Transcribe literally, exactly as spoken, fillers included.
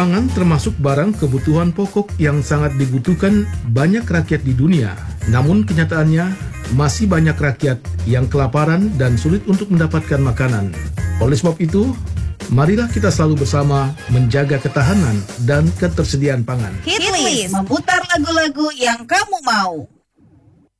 Pangan termasuk barang kebutuhan pokok yang sangat dibutuhkan banyak rakyat di dunia. Namun kenyataannya masih banyak rakyat yang kelaparan dan sulit untuk mendapatkan makanan. Oleh sebab itu, marilah kita selalu bersama menjaga ketahanan dan ketersediaan pangan. Hitlist memutar lagu-lagu yang kamu mau.